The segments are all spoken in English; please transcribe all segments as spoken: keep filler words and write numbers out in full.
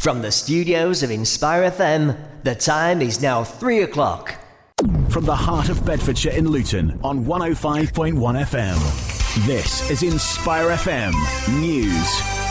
From the studios of Inspire F M, the time is now three o'clock. From the heart of Bedfordshire in Luton on one oh five point one F M. This is Inspire F M News.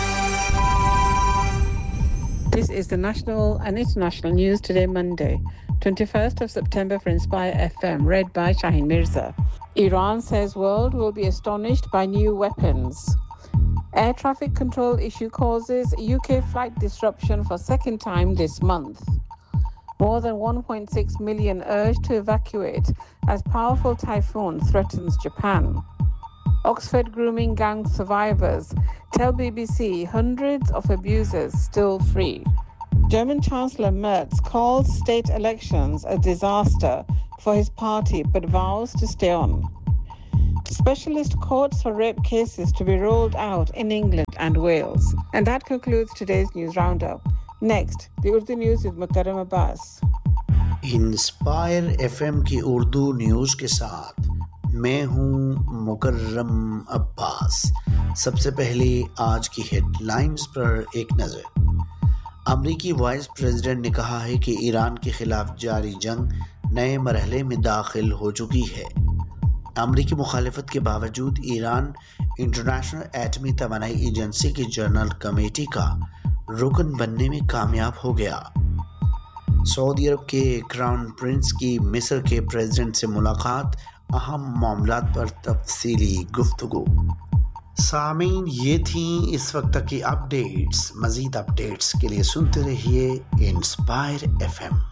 This is the national and international news today, Monday, twenty-first of September for Inspire F M, read by Shaheen Mirza. Iran says world will be astonished by new weapons. Air traffic control issue causes U K flight disruption for second time this month. More than one point six million urged to evacuate as powerful typhoon threatens Japan. Oxford grooming gang survivors tell B B C hundreds of abusers still free. German Chancellor Merz calls state elections a disaster for his party but vows to stay on. Specialist courts for rape cases to be rolled out in England and Wales. And that concludes today's news roundup. Next, the Urdu news with Mukarram Abbas. Inspire FM की Urdu news के साथ मैं हूं मुकर्रम अब्बास। सबसे पहले आज की headlines पर एक नज़र। अमरीकी वाइस प्रेसिडेंट ने कहा है कि ईरान के खिलाफ जारी जंग नए मरहले में दाखिल हो चुकी है। अमरीकी मुखालिफत के बावजूद ईरान इंटरनेशनल एटमी तवानाई एजेंसी की जनरल कमेटी का रुकन बनने में कामयाब हो गया। सऊदी अरब के क्राउन प्रिंस की मिस्र के प्रेसिडेंट से मुलाकात, अहम मामलात पर तफसीली गुफ्तगू। सामीन, ये थी इस वक्त तक की अपडेट्स। मज़ीद अपडेट्स के लिए सुनते रहिए inspire FM.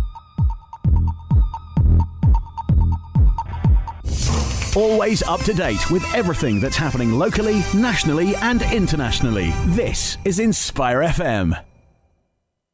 Always up to date with everything that's happening locally, nationally and internationally. This is Inspire F M.